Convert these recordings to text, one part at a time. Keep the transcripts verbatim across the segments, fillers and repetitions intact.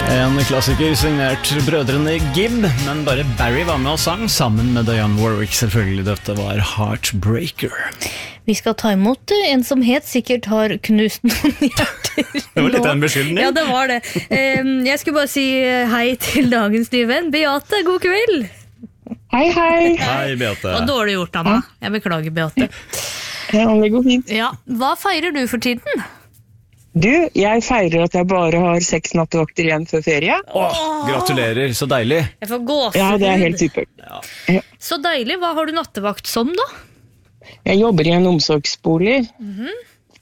En klassiker signert brødrene Gibb, men bare Barry var med og sang sammen med Dionne Warwick, selvfølgelig. Dette var Heartbreaker. Vi skal ta imot en som helt sikkert har knust noen hjerter. Det var litt av en beskyldning. Ja, det var det. Jeg skulle bare si hei til dagens nye venn, Beate, god kveld. Hei, hei. Hei, Beate. Det var dårlig gjort av meg. Jeg beklager, Beate. Ja, det går fint. Ja, hva feirer du for tiden? Du, jeg feirer at jeg bare har seks nattevakter igjen før ferie. Åh, gratulerer, så deilig. Jeg får gåsehud. Ja, det er helt supert. Ja. Ja. Så deilig, hva har du nattevakt som da? Jeg jobber i en omsorgsbolig Mhm.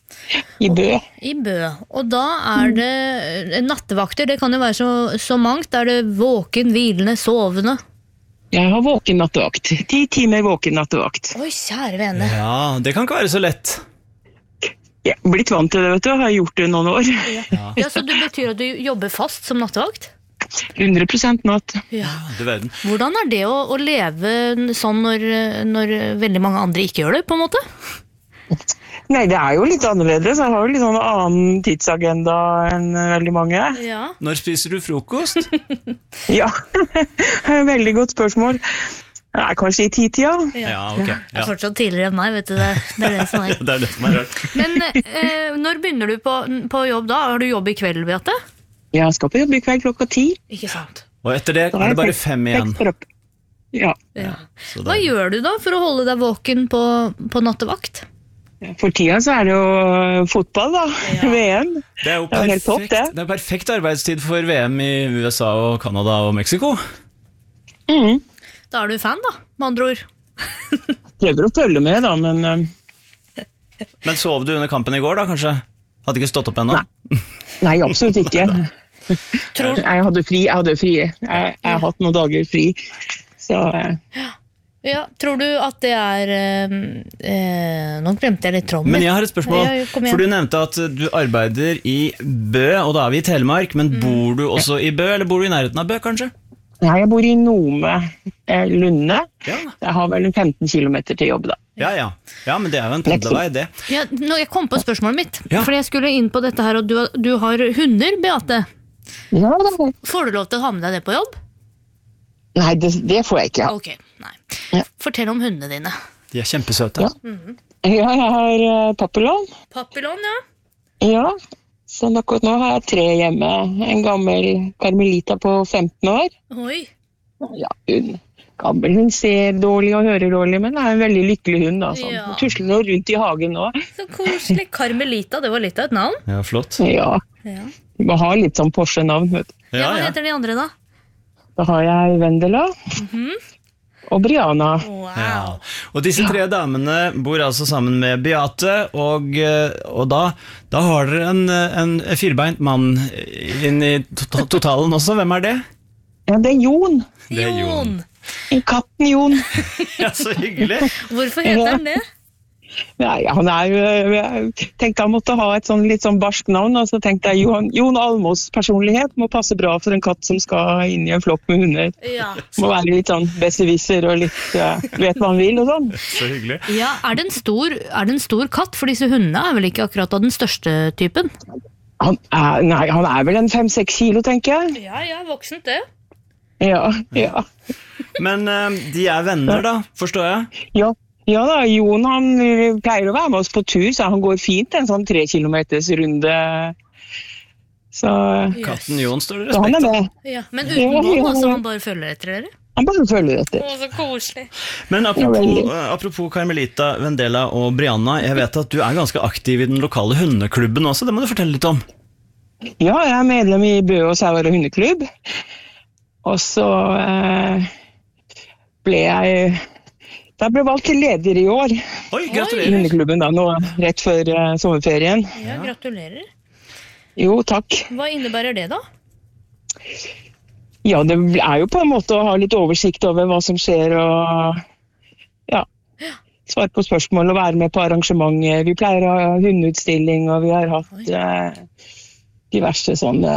i Bø. I Bø, og da er det nattevakter, det kan jo være så, så mangt. Er det våken, hvilende, sovende? Jeg har våken nattevakt. Ti timer våken nattevakt. Oi, kjære vene. Ja, det kan ikke være så lett. Jeg er blitt vant til det, vet du. Har gjort det noen år. Ja. Ja, så det betyr at du jobber fast som nattevakt? hundre prosent natt. Ja. Du verden. Hvordan er det å, å leve sånn når, når veldig mange andre ikke gjør det, på en måte? Nei, det er jo litt annerledes. Jeg har jo litt sånn annen tidsagenda enn veldig mange. Ja. Når spiser du frokost? Ja, veldig godt spørsmål. Det er kanskje i titida. Ja, ok. Det Ja. er fortsatt tidligere enn meg, vet du det. Det er det som er. Det er det som er rart. Men eh, når begynner du på, på jobb da? Har du jobb i kveld, Beate? Jeg skal på jobb i kveld klokka ti. Ikke sant? Og etter det Da er jeg det bare seks- fem igjen. seks opp. Ja, Ja. Så Hva det- gjør du da for å holde deg våken på, på nattevakt? for tida så er det jo fotball da, V M. Det er jo Det er helt topp, perfekt, det. det er perfekt arbeidstid for V M i U S A og Canada og Mexico. Mhm. Da er du fan da, med andre ord. Prøver å følge med da, men eh, Men sov du under kampen i går da, kanskje? Hadde ikke stått opp ennå? nei, absolutt ikke. Tror, Jeg hadde fri, jeg hadde fri. Jeg, jeg har hatt noen dager fri. Så eh, ja, tror du at det er eh, eh, Nå glemte jeg litt trommer. Men jeg har et spørsmål, Ja, kom igjen. for du nevnte at du arbeider i Bø, og da er vi i Telemark, men bor du også i Bø, eller bor du i nærheten av Bø, kanskje? nei, jeg bor i Nome, eh, Lunde. Ja, Jeg har vel femten kilometer til jobb da. ja, ja. Ja, men det er jo en pendlervei, det. Ja, nå, jeg kom på spørsmålet mitt, Ja. fordi jeg skulle inn på dette her, og du, du har hunder, Beate. Ja, det er- Får du lov til å ha med deg det på jobb? nei, det, det får jeg ikke. Ok, nei. Ja. Fortell om hundene dine. De er kjempesøte. Ja. Ja, jeg har uh, papillon. Papillon, ja. Ja, så akkurat nå har jeg tre hjemme. En gammel karmelita på femten år. Oi. Ja, hun, gammel, hun ser dårlig og hører dårlig, men er en veldig lykkelig hund. Da, sånn. Ja. Hun tusler nå rundt i hagen nå. Så koselig. Karmelita, det var litt av et navn. Ja, flott. Ja, Ja. du må ha litt sånn Porsche-navn. Vet du. Ja, Ja, hva ja. heter de andre da? Da har jeg Vendela og Brianna. Wow. Ja. Og disse tre damene bor altså sammen med Beate, og, eh, og da, da har dere en, en firbeint mann inn i to totalen også. Hvem er det? Ja, det er Jon. Det er Jon. Katten Jon. Ja, så hyggelig. Hvorfor heter den det? Nei, han er jo, jeg tenkte han måtte ha et sånn litt sånn barsk navn, og så tenkte jeg Jon, Jon Almås personlighet må passe bra for en katt som skal inn i en flokk med hunder. Ja. Må være litt sånn besserwisser og litt, ja, vet hva han vil og sånn. Så hyggelig. Ja, er det en stor, er det en stor katt? For disse hundene er vel ikke akkurat av den største typen? Han er, nei, han er vel en fem-seks kilo, tenker jeg. Ja, ja, voksent det. Ja, ja. Men eh, de er venner da, forstår jeg? Ja, ja da, Jon han pleier å være med oss på tur, så han går fint en sånn tre kilometers runde. Så, Katten Jon står det så han respekt er av. med. Ja, men uten bånd, altså han bare følger etter dere? Han bare følger etter. Å, så koselig. Men Ja, apropos, veldig. eh, apropos Carmelita, Vendela og Brianna, jeg vet at du er ganske aktiv i den lokale hundeklubben også, det må du fortelle litt om. Ja, jeg er medlem i Bø og Sauer og hundeklubb. Og så eh, ble jeg Da ble jeg valgt til leder i år Oi, i gratulerer. hundeklubben da, nå rett før eh, sommerferien. Ja, gratulerer. Jo, takk. Hva innebærer det da? Ja, det er jo på en måte å ha litt oversikt over hva som skjer og ja, svare på spørsmål og være med på arrangementer. Vi pleier å ha hundeutstilling, og vi har hatt eh, diverse sånne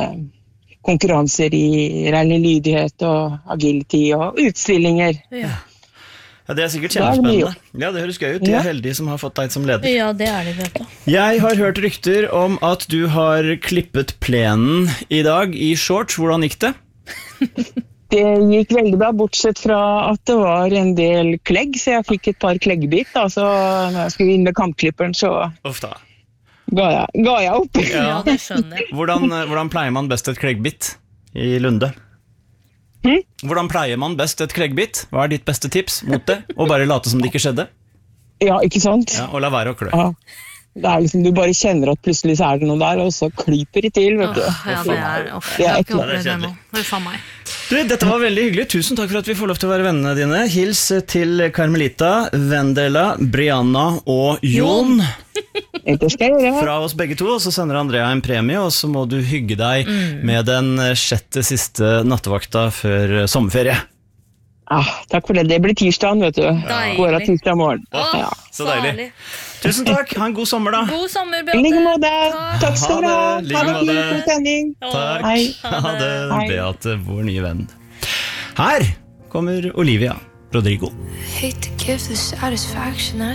konkurranser i renlig lydighet og agility og utstillinger. Ja. Ja, det er sikkert Da er det mye kjempespennende. Ja, det høres gøy ut. De Ja. er heldige som har fått deg som leder. Ja, det er det, vet du. Jeg har hørt rykter om at du har klippet plenen i dag i shorts. Hvordan gikk det? Det gikk veldig bra, bortsett fra at det var en del klegg, så jeg fikk et par kleggbit. Da, så når jeg skulle inn med kampklipperen, så Uff da. ga jeg, ga jeg opp. Ja, det skjønner jeg. Hvordan, hvordan pleier man best et kleggbit i Lunde? Hm? Hvordan pleier man best et kleggbit? Hva er ditt beste tips mot det? Og bare late som det ikke skjedde? Ja, ikke sant? Ja, og la være å klø. Ja. Det er liksom, du bare kjenner at plutselig så er det noe der, og så klyper det til, vet du. Åh, ja, det er, åh, Det jeg er har ikke ekkelt. opplevd det Det er nå. Huff a meg. Du, dette var veldig hyggelig. Tusen takk for at vi får lov til å være vennene dine. Hils til Carmelita, Vendela, Brianna og Jon. Det skal jeg gjøre. Fra oss begge to, og så sender Andrea en premie, og så må du hygge deg med den sjette siste nattevakta før sommerferie. Ah, takk for det. Det blir tirsdagen, vet du. Deilig. Går av tirsdag morgen. Åh, Ja. Så deilig. Tusen takk. Ha en god sommer, da. God sommer, I like Beate. måte. Takk skal du ha. Ha det. I like Ha det fint måte. på sending. Takk. Hei. Ha det, Hei. Beate, vår nye venn. Her kommer Olivia Rodrigo. Hate to give the satisfaction I